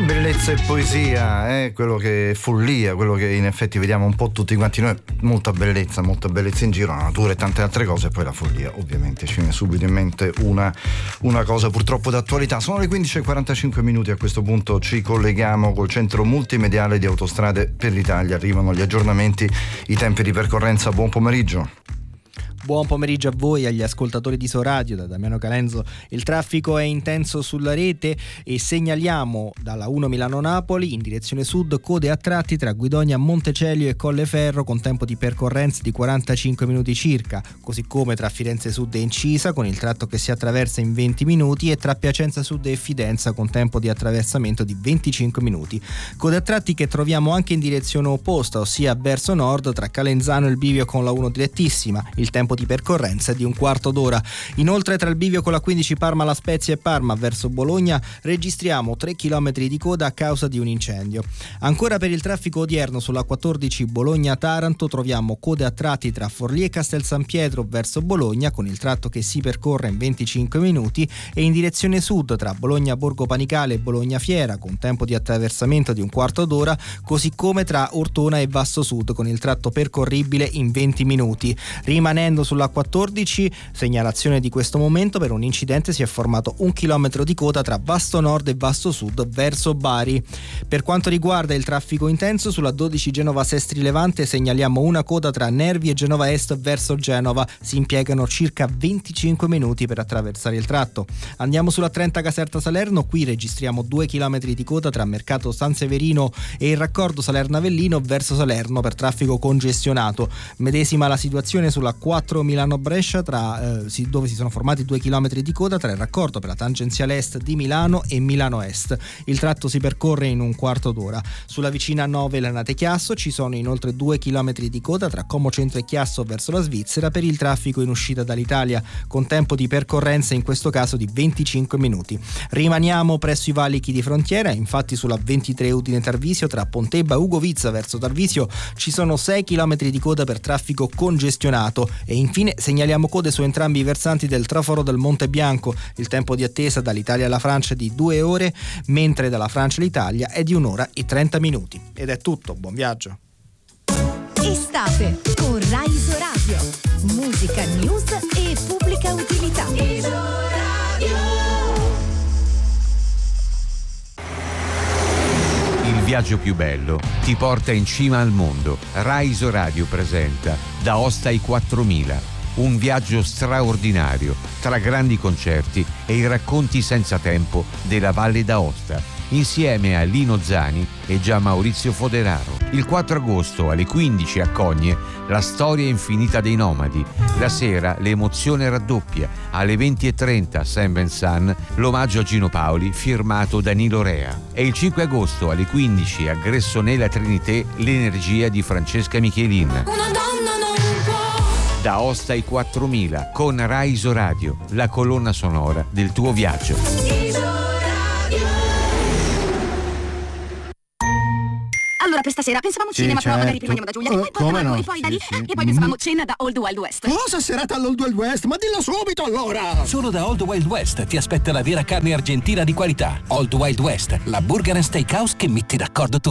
Bellezza e poesia, quello che è follia, quello che in effetti vediamo un po' tutti quanti noi, molta bellezza in giro, la natura e tante altre cose, e poi la follia ovviamente ci viene subito in mente una cosa purtroppo d'attualità. Sono le 15:45, a questo punto ci colleghiamo col centro multimediale di Autostrade per l'Italia, arrivano gli aggiornamenti, i tempi di percorrenza. Buon pomeriggio. Buon pomeriggio a voi, agli ascoltatori di Soradio. Da Damiano Calenzo. Il traffico è intenso sulla rete e segnaliamo dalla 1 Milano-Napoli in direzione sud code a tratti tra Guidonia, Montecelio e Colleferro con tempo di percorrenza di 45 minuti circa, così come tra Firenze Sud e Incisa con il tratto che si attraversa in 20 minuti e tra Piacenza Sud e Fidenza con tempo di attraversamento di 25 minuti. Code a tratti che troviamo anche in direzione opposta, ossia verso nord tra Calenzano e il bivio con la 1 direttissima. Il tempo di percorrenza di un quarto d'ora. Inoltre tra il bivio con la 15 Parma La Spezia e Parma verso Bologna registriamo 3 km di coda a causa di un incendio. Ancora per il traffico odierno sulla 14 Bologna-Taranto troviamo code a tratti tra Forlì e Castel San Pietro verso Bologna con il tratto che si percorre in 25 minuti e in direzione sud tra Bologna Borgo Panicale e Bologna Fiera con tempo di attraversamento di un quarto d'ora, così come tra Ortona e Vasto Sud con il tratto percorribile in 20 minuti. Rimanendo sulla 14, segnalazione di questo momento: per un incidente si è formato 1 chilometro di coda tra Vasto Nord e Vasto Sud verso Bari. Per quanto riguarda il traffico intenso sulla 12 Genova Sestri Levante segnaliamo una coda tra Nervi e Genova Est verso Genova, si impiegano circa 25 minuti per attraversare il tratto. Andiamo sulla 30 Caserta Salerno, qui registriamo 2 chilometri di coda tra Mercato San Severino e il raccordo Salerno-Avellino verso Salerno per traffico congestionato. Medesima la situazione sulla 4 Milano-Brescia dove si sono formati 2 km di coda tra il raccordo per la tangenziale est di Milano e Milano Est. Il tratto si percorre in un quarto d'ora. Sulla vicina 9 Lanate-Chiasso ci sono inoltre 2 km di coda tra Como Centro e Chiasso verso la Svizzera per il traffico in uscita dall'Italia, con tempo di percorrenza in questo caso di 25 minuti. Rimaniamo presso i valichi di frontiera, infatti sulla 23 Udine-Tarvisio tra Pontebba e Ugovizza verso Tarvisio ci sono 6 km di coda per traffico congestionato. E infine segnaliamo code su entrambi i versanti del traforo del Monte Bianco. Il tempo di attesa dall'Italia alla Francia è di 2 ore, mentre dalla Francia all'Italia è di 1 ora e 30 minuti. Ed è tutto, buon viaggio. Estate con Raiso Radio. Musica, news e pubblica utilità. Il viaggio più bello ti porta in cima al mondo. Raiso Radio presenta D'Aosta ai 4000, un viaggio straordinario tra grandi concerti e i racconti senza tempo della Valle d'Aosta, insieme a Lino Zani e Gian Maurizio Foderaro. Il 4 agosto alle 15 a Cogne, la storia infinita dei nomadi. La sera l'emozione raddoppia. Alle 20:30 a Saint Vincent l'omaggio a Gino Paoli firmato Danilo Rea. E il 5 agosto alle 15 a Gressonella Trinité l'energia di Francesca Michelin. Una donna non può. D'Aosta ai 4000 con Raiso Radio, la colonna sonora del tuo viaggio. Allora, per stasera pensavamo cinema, però magari prima andiamo da Giulia e poi torniamo, e poi da lì e poi pensavamo cena da Old Wild West. Cosa serata all'Old Wild West? Ma dillo subito allora! Solo da Old Wild West ti aspetta la vera carne argentina di qualità. Old Wild West, la burger and steakhouse che mette d'accordo tutti.